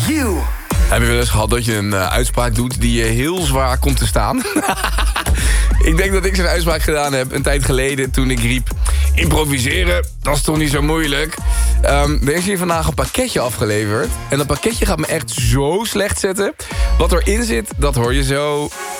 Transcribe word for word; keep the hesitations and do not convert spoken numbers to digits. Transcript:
you. Heb je wel eens gehad dat je een uh, uitspraak doet die je heel zwaar komt te staan? Ik denk dat ik zo'n uitspraak gedaan heb een tijd geleden toen ik riep... improviseren, dat is toch niet zo moeilijk? Um, er is hier vandaag een pakketje afgeleverd. En dat pakketje gaat me echt zo slecht zetten. Wat erin zit, dat hoor je zo...